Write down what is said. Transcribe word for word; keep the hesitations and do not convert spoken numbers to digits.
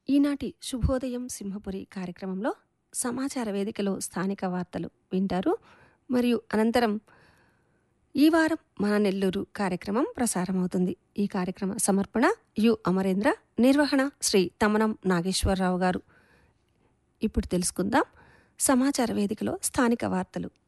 ఈనాటి శుభోదయం సింహపురి కార్యక్రమంలో సమాచార వేదికలో స్థానిక వార్తలు వింటారు. మరియు అనంతరం ఈ వారం మన నెల్లూరు కార్యక్రమం ప్రసారమవుతుంది. ఈ కార్యక్రమ సమర్పణ యు అమరేంద్ర, నిర్వహణ శ్రీ తమనం నాగేశ్వరరావు గారు. ఇప్పుడు తెలుసుకుందాం సమాచార వేదికలో స్థానిక వార్తలు.